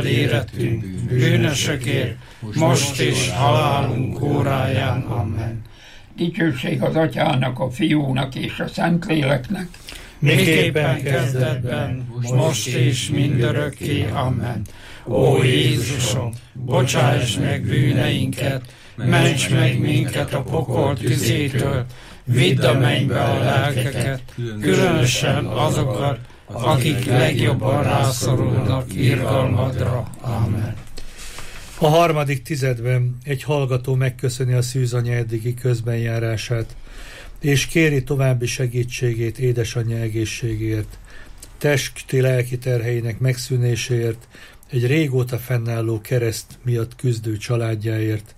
hozzál érettünk, bűnösökért, most és halálunk óráján. Amen. Dicsőség az Atyának, a Fiúnak és a Szentléleknek, miképpen kezdetben, most és mindörökké. Amen. Ó Jézusom, bocsáss meg bűneinket, ments meg minket a pokol tüzétől, vidd a mennybe a lelkeket, különösen azokat, akik legjobban rászorulnak irgalmadra. Amen. A harmadik tizedben egy hallgató megköszöni a szűzanya eddigi közbenjárását, és kéri további segítségét édesanyja egészségért, testi-lelki terheinek megszűnéséért, egy régóta fennálló kereszt miatt küzdő családjáért,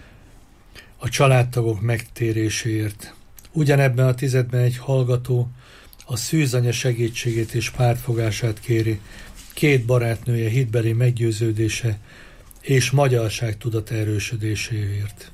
a családtagok megtéréséért. Ugyanebben a tizedben egy hallgató a szűzanya segítségét és pártfogását kéri, két barátnője hitbeli meggyőződése és magyarság tudat erősödéséért.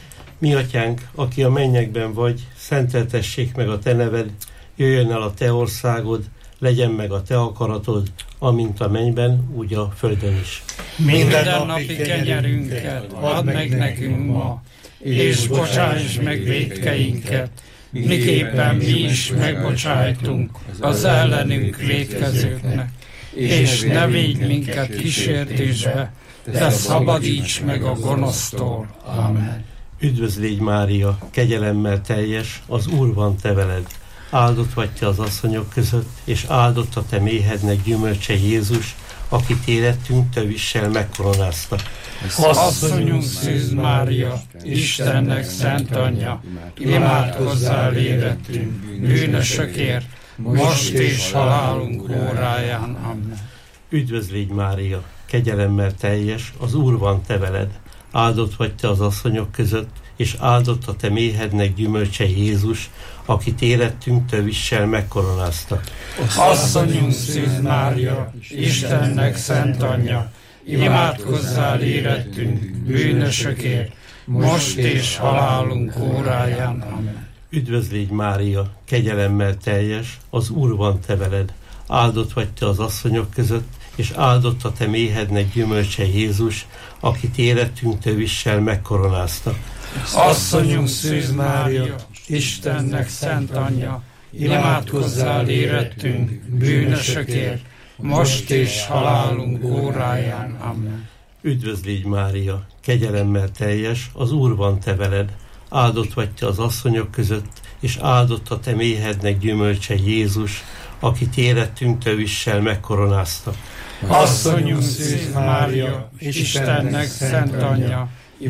Mi atyánk, aki a mennyekben vagy, szenteltessék meg a te neved, jöjjön el a te országod, legyen meg a te akaratod, amint a mennyben, úgy a földön is. Minden napi kenyerünket add meg nekünk ma, és bocsáss meg vétkeinket, miképpen mi is megbocsájtunk az ellenünk vétkezőknek, és ne védj minket kísértésbe, de szabadíts meg a gonosztól. Amen. Üdvözl légy Mária, kegyelemmel teljes, az Úr van te veled. Áldott vagy te az asszonyok között, és áldott a te méhednek gyümölcse Jézus, akit érettünk tövissel megkoronázta. Asszonyunk Szűz Mária, Istennek szent anyja, imádkozzál érettünk, bűnösökért, most és halálunk óráján. Amen. Üdvözl légy Mária, kegyelemmel teljes, az Úr van te veled. Áldott vagy te az asszonyok között, és áldott a te méhednek gyümölcse Jézus, akit érettünk tövissel megkoronázta. Asszonyunk Szűz Mária, Istennek szent anyja, imádkozzál érettünk, bűnösökért, most és halálunk óráján. Amen. Üdvözl légy Mária, kegyelemmel teljes, az Úr van te veled. Áldott vagy te az asszonyok között, és áldott a te méhednek gyümölcse Jézus, akit érettünk tövissel megkoronázta. Asszonyunk Szűz Mária, Istennek szent anyja, imádkozzál érettünk, bűnösökért, most és halálunk óráján. Amen. Üdvözl légy Mária, kegyelemmel teljes, az Úr van te veled. Áldott vagy te az asszonyok között, és áldott a te méhednek gyümölcse Jézus, akit érettünk tövissel megkoronázta. Asszonyunk Szűz Mária, Istennek szent anyja,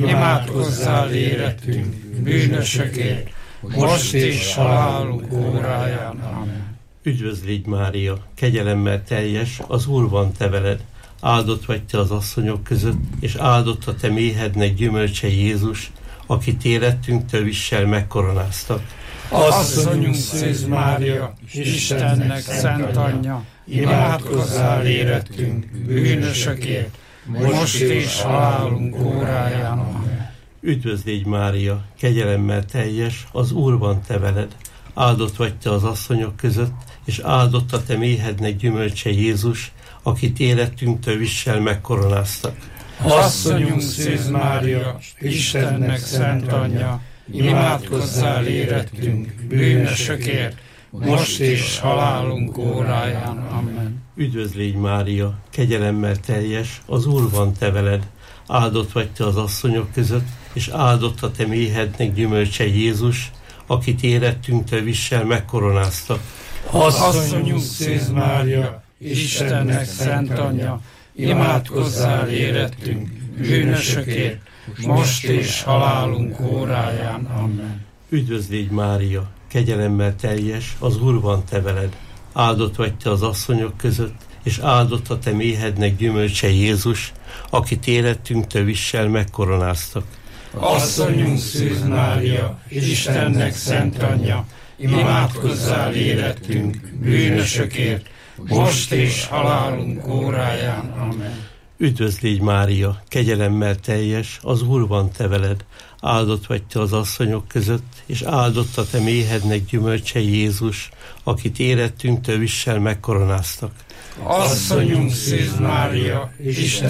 imádkozzál érettünk, bűnösökért, most és halálunk óráján. Amen. Üdvözl légy Mária, kegyelemmel teljes, az Úr van te veled. Áldott vagy te az asszonyok között, és áldott a te méhednek gyümölcse Jézus, akit érettünk tövissel megkoronáztak. Asszonyunk Szűz Mária, Istennek szent anyja, imádkozzál érettünk, bűnösökért, most és halálunk óráján. Amen. Üdvözl légy Mária, kegyelemmel teljes, az Úr van te veled. Áldott vagy te az asszonyok között, és áldott a te méhednek gyümölcse Jézus, akit érettünk tövissel megkoronáztak. Asszonyunk Szűz Mária, Istennek szent anyja, imádkozzál érettünk, bűnösökért, most és halálunk óráján. Amen. Üdvözl légy Mária, kegyelemmel teljes, az Úr van te veled. Áldott vagy te az asszonyok között, és áldott a te méhednek gyümölcse Jézus, akit érettünk tövissel megkoronáztak. Asszonyunk Szűz Mária, Istennek szent anyja, imádkozzál érettünk, bűnösökért, most és halálunk óráján. Amen. Üdvözl légy Mária, kegyelemmel teljes, az Úr van te veled. Áldott vagy te az asszonyok között, és áldott a te méhednek gyümölcse Jézus, akit érettünk tövissel megkoronáztak. Asszonyunk Szűz Mária, Istennek szent anyja, imádkozzál érettünk, bűnösökért, most és halálunk óráján. Amen. Üdvözl légy Mária, kegyelemmel teljes, az Úr van te veled. Áldott vagy te az asszonyok között, és áldott a te méhednek gyümölcse Jézus, akit érettünk tövissel megkoronáztak. Asszonyunk Szűz Mária, Isten